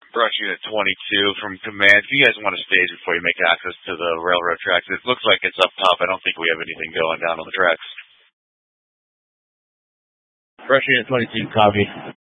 Brush Unit 22 from Command. If you guys want to stage before you make access to the railroad tracks, it looks like it's up top. I don't think we have anything going down on the tracks. Brush Unit 22, copy.